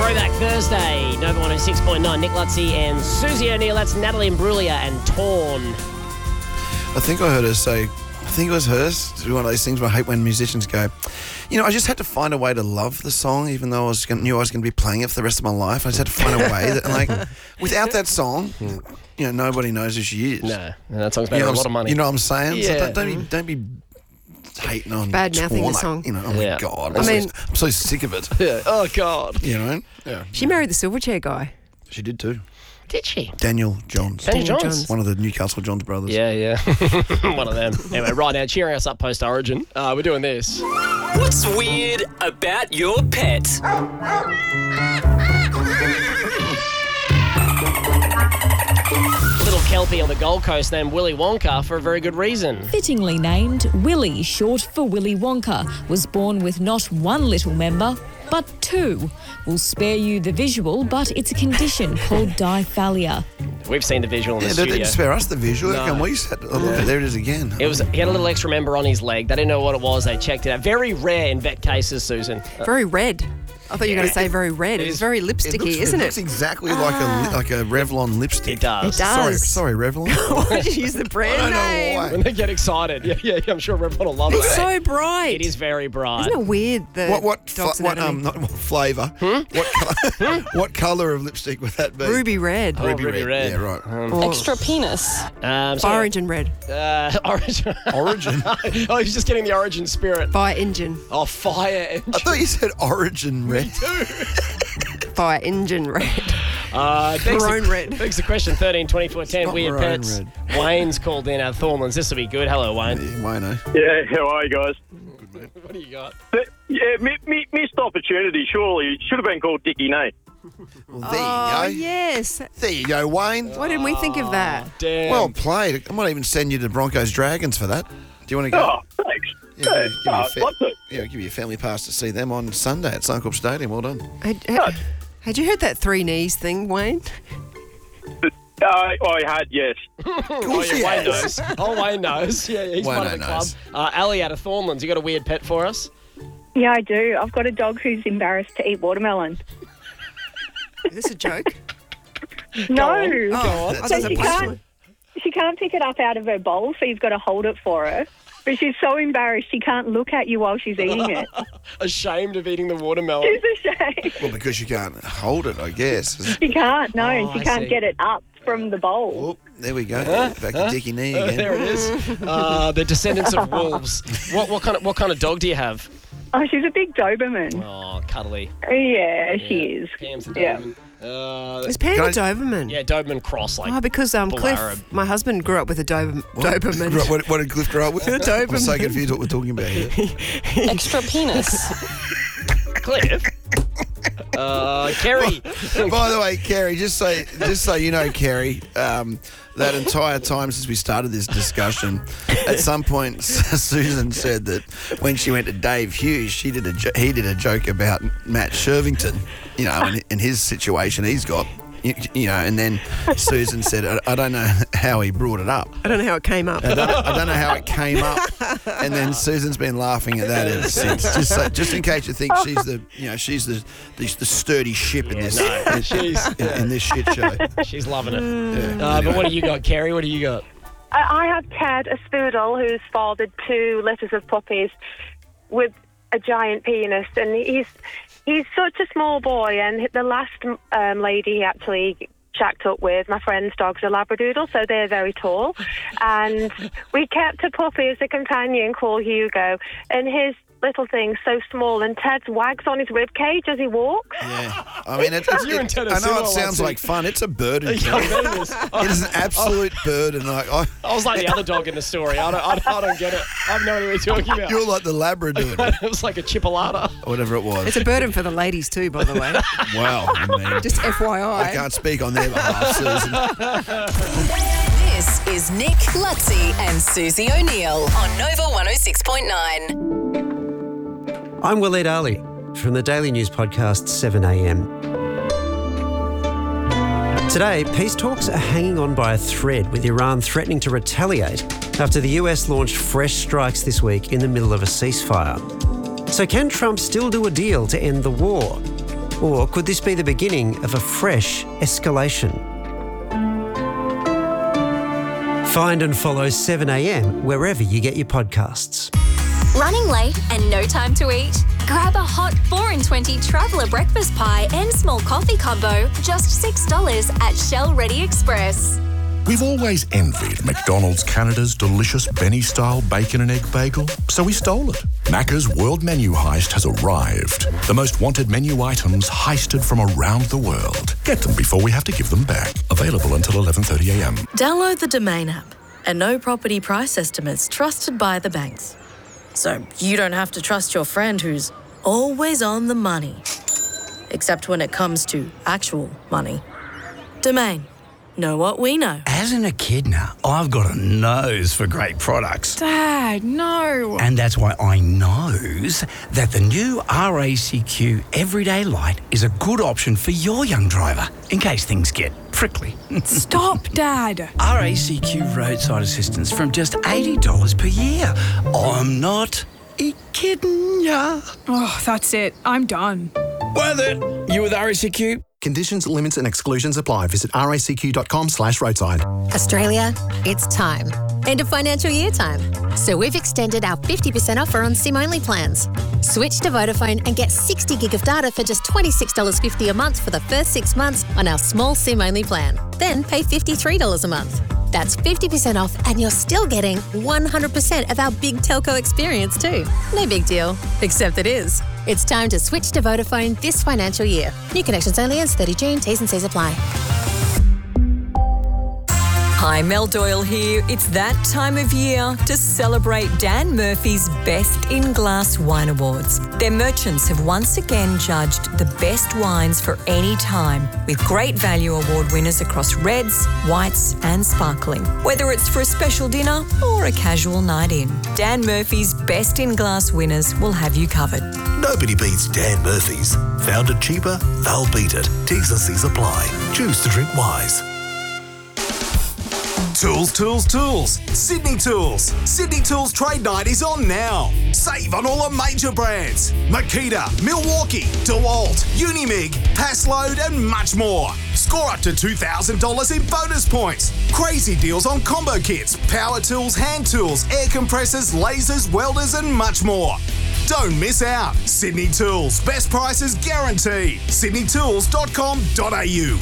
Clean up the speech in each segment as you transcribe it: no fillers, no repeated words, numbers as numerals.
Throwback Thursday, Nova 106.9, Nick Lutzi and Susie O'Neill. That's Natalie Imbruglia and Torn. I think I heard her say, I think it was hers. It's one of those things where I hate when musicians go, you know, I just had to find a way to love the song, even though knew I was going to be playing it for the rest of my life. I just had to find a way that, like, without that song, you know, nobody knows who she is. No, that song's made a lot of money. You know what I'm saying? Yeah. So don't be hating on bad-mouthing Torn, the song. You know, oh my God. I'm so sick of it. Yeah. Oh, God. You know? Yeah. She married the Silverchair guy. She did too. Did she? Daniel Johns. Daniel Johns. One of the Newcastle Johns brothers. Yeah. One of them. Anyway, right now, cheering us up post-Origin. We're doing this. What's weird about your pet? Little Kelpie on the Gold Coast named Willy Wonka for a very good reason. Fittingly named, Willy, short for Willy Wonka, was born with not one little member, but two. We'll spare you the visual, but it's a condition called diphalia. We've seen the visual in the They studio. didn't spare us the visual. No. And we said, oh, look, there it is again. He had a little extra member on his leg. They didn't know what it was. They checked it out. Very rare in vet cases, Susan. Very red. I thought you were going to say very red. It's very lipsticky, isn't It it? looks exactly like a Revlon lipstick. It does. It does. Sorry, Revlon. Why did you use the brand I don't know name? why. When they get excited. Yeah, I'm sure everyone will love it. It's so bright. It is very bright. Isn't it weird? What flavour? Hmm? What colour of lipstick would that be? Ruby red. Oh, ruby red. Yeah, right. Extra penis. Orange and red. Orange. Origin. Oh, he's just getting the Origin spirit. Fire engine. Oh, fire engine. I thought you said Origin red. Fire engine red. Maroon red. Begs the question, 13 24 10, not Weird maroon Pets. red. Wayne's called in out of Thornlands. This will be good. Hello, Wayne. Wayne, Yeah, how are you guys? What do you got? Yeah, missed opportunity, surely. It should have been called Dickie Nate. Well, there you go. Yes. There you go, Wayne. Why didn't we think of that? Damn. Well played. I might even send you to Broncos Dragons for that. Do you want to go? Oh, thanks. Yeah, Love to. give you a family pass to see them on Sunday at Suncorp Stadium. Well done. Had you heard that three knees thing, Wayne? I had, yes. Oh, yeah, Wayne knows. Oh, Wayne knows. Yeah, he's Wayne part of the club. knows. Ali out of Thornlands, you got a weird pet for us? Yeah, I do. I've got a dog who's embarrassed to eat watermelon. Is this a joke? No. Oh, That's that's So a she punishment. can't pick it up out of her bowl, so you've got to hold it for her. But she's so embarrassed she can't look at you while she's eating it. Ashamed of eating the watermelon. She's ashamed. Well, because you can't hold it, I guess. She can't, no, and she I can't see. get it up from the bowl. Oh, there we go. Back to Dickie Knee again. There it is. The descendants of wolves. What kind of dog do you have? Oh, she's a big Doberman. Oh, cuddly. Yeah, she is. Pam's the Yeah. Doberman. Is Pam a Doberman? Yeah, Doberman cross, like. Oh, because full Cliff, Arab. my husband, grew up with a Doberman. What did Cliff grow up with? A Doberman. I'm so confused what we're talking about here. Extra penis. Cliff. Kerry. By the way, Kerry, just so you know, Kerry, that entire time since we started this discussion, at some point Susan said that when she went to Dave Hughes, he did a joke about Matt Shervington, you know, and his situation he's got. You know, and then Susan said, I don't know how he brought it up. I don't know how it came up. I don't know how it came up. And then Susan's been laughing at that ever since. Just in case you think she's the sturdy ship in this in this shit show. She's loving it. But what do you got, Kerry? What do you got? I have Ted, a spoodle, who's fathered 2 litters of puppies with a giant penis, and he's such a small boy. And the last lady he actually shacked up with, my friend's dog's a Labradoodle, so they're very tall. And we kept a puppy as a companion called Hugo, and his little thing's so small, and Ted's wags on his rib cage as he walks. Yeah, I mean, You and Ted are I know similar, it sounds Watson. like fun. It's a burden. Yeah, I bet it is. It is an absolute burden. Like I was like the other dog in the story. I don't get it. I have no idea what you're talking about. you're like the Labrador, It was like a chipolata. or whatever it was. It's a burden for the ladies too, by the way. Wow, I mean, Just I FYI. can't speak on their behalf, Susan. This is Nick Lutzi and Susie O'Neill on Nova 106.9. I'm Waleed Ali from the Daily News podcast 7am. Today, peace talks are hanging on by a thread, with Iran threatening to retaliate after the US launched fresh strikes this week in the middle of a ceasefire. So can Trump still do a deal to end the war? Or could this be the beginning of a fresh escalation? Find and follow 7am wherever you get your podcasts. Running late and no time to eat? Grab a hot 4 in 20 traveller breakfast pie and small coffee combo, just $6 at Shell Ready Express. We've always envied McDonald's Canada's delicious Benny-style bacon and egg bagel, so we stole it. Macca's World Menu Heist has arrived. The most wanted menu items heisted from around the world. Get them before we have to give them back. Available until 11:30am. Download the Domain app and know property price estimates trusted by the banks. So you don't have to trust your friend who's always on the money. Except when it comes to actual money. Domain. Know what we know. As an echidna, I've got a nose for great products. Dad, no. And that's why I knows that the new RACQ Everyday Light is a good option for your young driver, in case things get prickly. Stop, Dad. RACQ roadside assistance from just $80 per year. I'm not kidding ya. Oh, that's it. I'm done. Worth it. You with RACQ? Conditions, limits and exclusions apply. Visit racq.com/roadside. Australia, it's time. End of financial year time. So we've extended our 50% offer on SIM-only plans. Switch to Vodafone and get 60 gig of data for just $26.50 a month for the first 6 months on our small SIM-only plan. Then pay $53 a month. That's 50% off and you're still getting 100% of our big telco experience too. No big deal, except it is. It's time to switch to Vodafone this financial year. New connections only ends 30 June. T's and C's apply. Hi, Mel Doyle here. It's that time of year to celebrate Dan Murphy's Best in Glass Wine Awards. Their merchants have once again judged the best wines for any time, with great value award winners across reds, whites and sparkling. Whether it's for a special dinner or a casual night in, Dan Murphy's Best in Glass winners will have you covered. Nobody beats Dan Murphy's. Found it cheaper, they'll beat it. T's and C's apply. Choose to drink wise. Tools, tools, tools. Sydney Tools. Sydney Tools Trade Night is on now. Save on all the major brands. Makita, Milwaukee, DeWalt, Unimig, Passload and much more. Score up to $2,000 in bonus points. Crazy deals on combo kits, power tools, hand tools, air compressors, lasers, welders and much more. Don't miss out. Sydney Tools. Best prices guaranteed. sydneytools.com.au.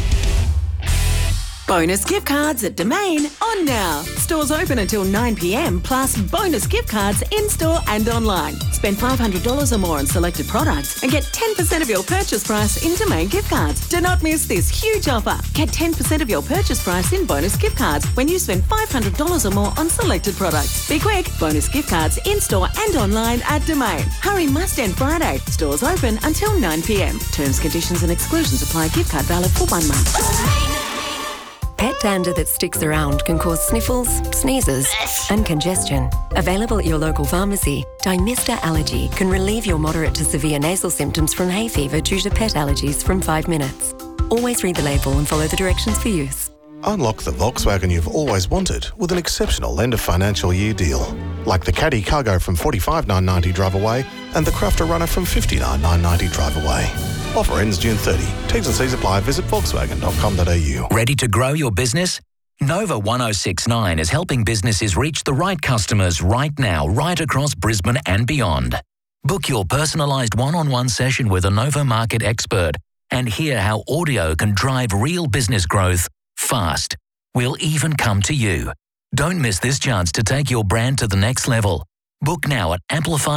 Bonus gift cards at Domain on now. Stores open until 9pm, plus bonus gift cards in-store and online. Spend $500 or more on selected products and get 10% of your purchase price in Domain gift cards. Do not miss this huge offer. Get 10% of your purchase price in bonus gift cards when you spend $500 or more on selected products. Be quick. Bonus gift cards in-store and online at Domain. Hurry must end Friday. Stores open until 9pm. Terms, conditions and exclusions apply. Gift card valid for 1 month. Pet dander that sticks around can cause sniffles, sneezes and congestion. Available at your local pharmacy, Dymista Allergy can relieve your moderate to severe nasal symptoms from hay fever due to pet allergies from 5 minutes. Always read the label and follow the directions for use. Unlock the Volkswagen you've always wanted with an exceptional end of financial year deal. Like the Caddy Cargo from $45,990 drive away and the Crafter Runner from $59,990 drive away. Offer ends June 30. T's and C's apply. Visit Volkswagen.com.au. Ready to grow your business? Nova 1069 is helping businesses reach the right customers right now, right across Brisbane and beyond. Book your personalised one-on-one session with a Nova market expert and hear how audio can drive real business growth fast. We'll even come to you. Don't miss this chance to take your brand to the next level. Book now at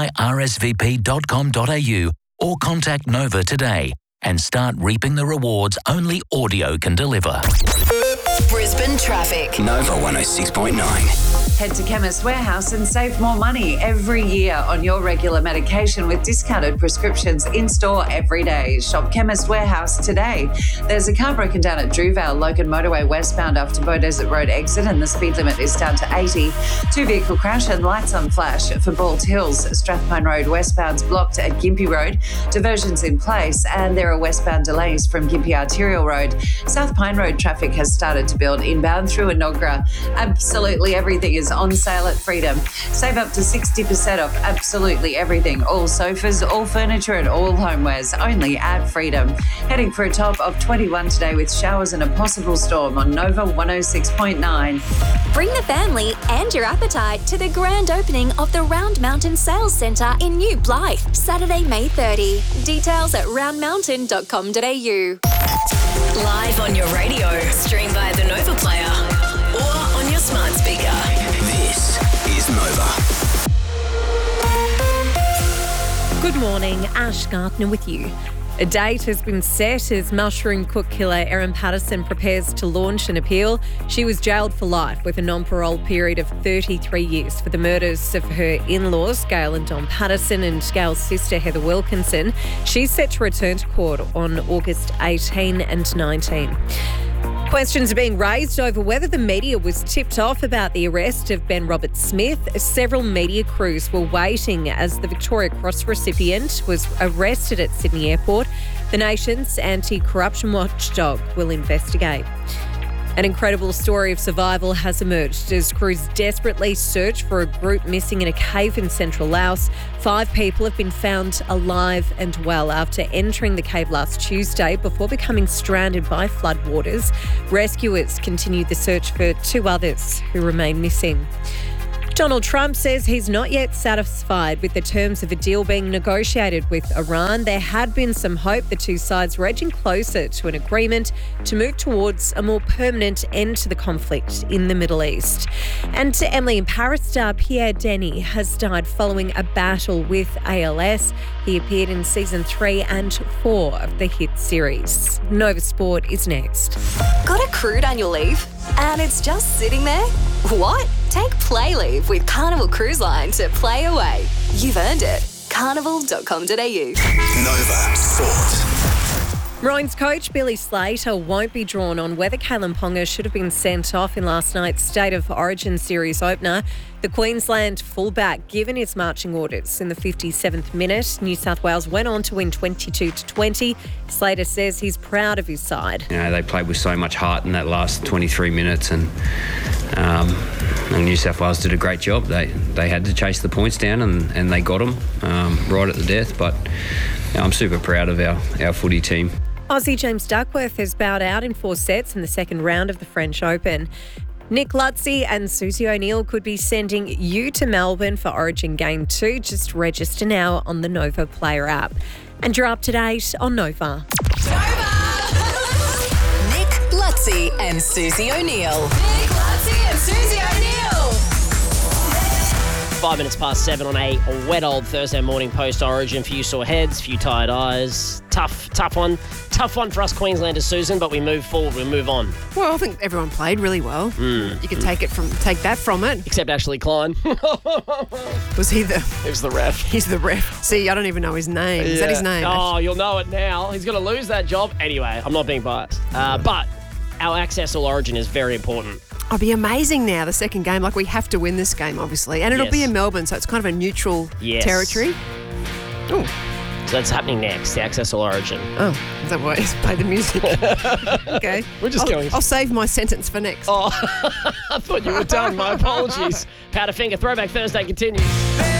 amplifyrsvp.com.au or contact Nova today and start reaping the rewards only audio can deliver. Brisbane traffic. Nova 106.9. Head to Chemist Warehouse and save more money every year on your regular medication with discounted prescriptions in-store every day. Shop Chemist Warehouse today. There's a car broken down at Drewvale, Logan Motorway westbound after Bow Desert Road exit, and the speed limit is down to 80. 2-vehicle crash and lights on flash for Bald Hills. Strathpine Road westbound's blocked at Gympie Road. Diversions in place, and there are westbound delays from Gympie Arterial Road. South Pine Road traffic has started to build inbound through Enoggera. Absolutely everything is on sale at Freedom. Save up to 60% off absolutely everything. All sofas, all furniture and all homewares only at Freedom. Heading for a top of 21 today with showers and a possible storm on Nova 106.9. Bring the family and your appetite to the grand opening of the Round Mountain Sales Centre in New Blythe, Saturday, May 30. Details at roundmountain.com.au. Live on your radio, stream via the Nova Player or on your smart speaker. This is Nova. Good morning, Ash Gardner with you. A date has been set as mushroom cook killer Erin Patterson prepares to launch an appeal. She was jailed for life with a non-parole period of 33 years for the murders of her in-laws, Gail and Don Patterson, and Gail's sister, Heather Wilkinson. She's set to return to court on August 18 and 19. Questions are being raised over whether the media was tipped off about the arrest of Ben Roberts-Smith. Several media crews were waiting as the Victoria Cross recipient was arrested at Sydney Airport. The nation's anti-corruption watchdog will investigate. An incredible story of survival has emerged as crews desperately search for a group missing in a cave in central Laos. 5 people have been found alive and well after entering the cave last Tuesday before becoming stranded by floodwaters. Rescuers continue the search for 2 others who remain missing. Donald Trump says he's not yet satisfied with the terms of a deal being negotiated with Iran. There had been some hope the two sides were edging closer to an agreement to move towards a more permanent end to the conflict in the Middle East. And to Emily in Paris star Pierre Denis has died following a battle with ALS. He appeared in season 3 and 4 of the hit series. Nova Sport is next. Got a crude annual leave? And it's just sitting there? What? Take Play Leave with Carnival Cruise Line to play away. You've earned it. Carnival.com.au. Nova Sport. Maroons coach Billy Slater won't be drawn on whether Kalen Ponga should have been sent off in last night's State of Origin series opener. The Queensland fullback given his marching orders in the 57th minute. New South Wales went on to win 22-20. Slater says he's proud of his side. You know, they played with so much heart in that last 23 minutes and New South Wales did a great job. They had to chase the points down and they got them right at the death. But you know, I'm super proud of our footy team. Aussie James Duckworth has bowed out in 4 sets in the second round of the French Open. Nick Lutzy and Susie O'Neill could be sending you to Melbourne for Origin Game 2. Just register now on the Nova Player app. And you're up to date on Nova. Nick Lutzy and Susie O'Neill. Nick Lutzy and Susie O'Neill. 5 minutes past 7 on a wet old Thursday morning post-Origin. Few sore heads, few tired eyes. Tough one. Tough one for us Queenslanders, Susan, but we move forward, we move on. Well, I think everyone played really well. You could take that from it. Except Ashley Klein. Was he the... It was the ref. He's the ref. See, I don't even know his name. Is that his name? Oh, you'll know it now. He's going to lose that job. Anyway, I'm not being biased. But our access all Origin is very important. It'll be amazing now, the second game. Like, we have to win this game, obviously. And it'll be in Melbourne, so it's kind of a neutral territory. Ooh. So that's happening next, the Access All Origin. Oh, is that why I play the music? Okay. We're just going. I'll save my sentence for next. Oh, I thought you were done. My apologies. Powderfinger Throwback Thursday continues.